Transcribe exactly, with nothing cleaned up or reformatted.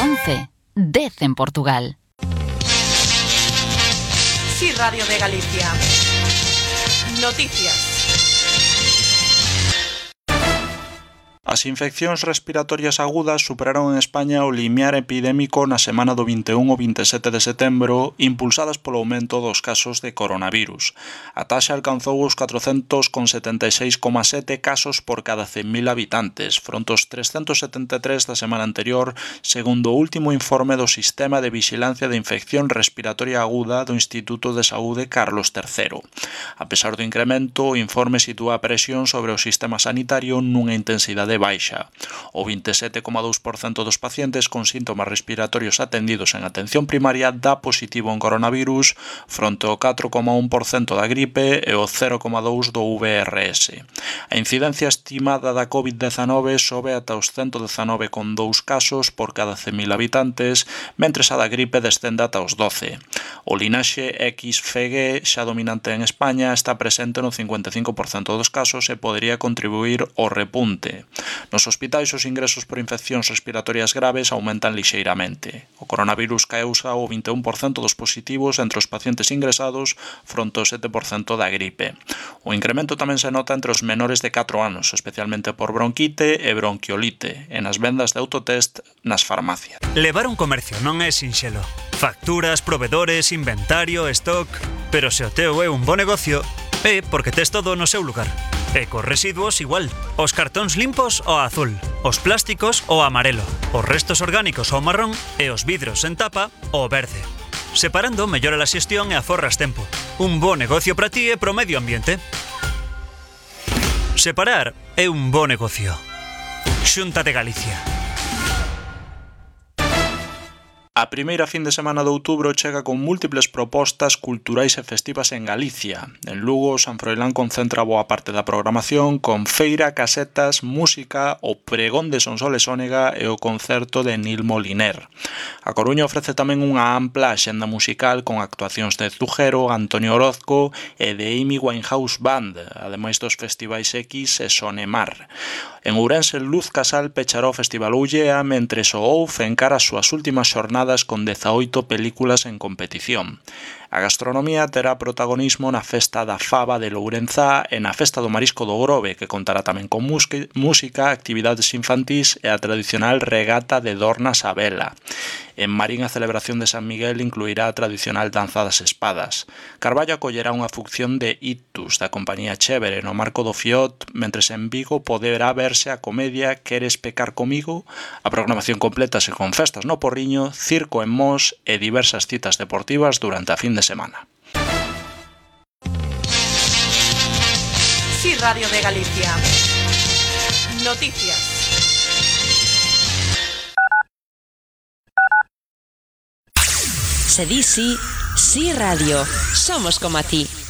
once, dez en Portugal. Sí, Radio de Galicia. Noticias. As infeccións respiratorias agudas superaron en España o limiar epidémico na semana do vinte e un ao vinte e sete de setembro, impulsadas polo aumento dos casos de coronavirus. A taxa alcanzou os catrocentos setenta e seis coma sete casos por cada cen mil habitantes, fronte aos trescentos setenta e tres da semana anterior, segundo o último informe do Sistema de Vixilancia de Infección Respiratoria Aguda do Instituto de Saúde Carlos terceiro. A pesar do incremento, o informe sitúa a presión sobre o sistema sanitario nunha intensidade baixa. O vinte e sete coma dous por cento dos pacientes con síntomas respiratorios atendidos en atención primaria dá positivo en coronavirus, fronte ao catro coma un por cento da gripe e o cero coma dous por cento do V R S. A incidencia estimada da covid dezanove sobe ata os ciento dezanove coma dous casos por cada cen mil habitantes, mentres a da gripe descende ata os doce. O linaxe X F G, xa dominante en España, está presente no cincuenta e cinco por cento dos casos e podería contribuir ao repunte. Nos hospitais os ingresos por infeccións respiratorias graves aumentan lixeiramente. O coronavirus causa o vinte e un por cento dos positivos entre os pacientes ingresados fronte ao sete por cento da gripe. O incremento tamén se nota entre os menores de catro anos, especialmente por bronquite e bronquiolite, e nas vendas de autotest nas farmacias. Levar un comercio non é sinxelo. Facturas, provedores, inventario, stock... Pero se o teu é un bo negocio, é porque tes todo no seu lugar. E cos residuos igual. Os cartóns limpos ao azul, os plásticos ao amarelo, os restos orgánicos ao marrón e os vidros en tapa ao verde. Separando mellora a xestión e aforras tempo. Un bo negocio para ti e pro medio ambiente. Separar é un bo negocio. Xunta de Galicia. A primeira fin de semana de outubro chega con múltiples propostas culturais e festivas en Galicia. En Lugo, San Froilán concentra boa parte da programación con feira, casetas, música, o pregón de Sonsoles Ónega e o concerto de Nil Moliner. A Coruña ofrece tamén unha ampla axenda musical con actuacións de Zujero, Antonio Orozco e de Amy Winehouse Band, ademais dos festivais X e Sonemar. En Ourense, Luz Casal pechará o Festival Ullea, mentres o O U F encara as súas últimas xornadas con dezaoito películas en competición. A gastronomía terá protagonismo na Festa da Faba de Lourenzá e na Festa do Marisco do Grove, que contará tamén con música, actividades infantís e a tradicional regata de Dornas a vela. En Marín, a celebración de San Miguel incluirá a tradicional danza das espadas. Carballo acollerá unha función de Ictus da compañía Chévere no marco do Fiot, mentres en Vigo poderá verse a comedia Queres pecar comigo? A programación complétase con festas no Porriño, circo en Mos e diversas citas deportivas durante a fin de semana. Sí, Radio de Galicia. Noticias. Se di sí, sí radio. Somos como a ti.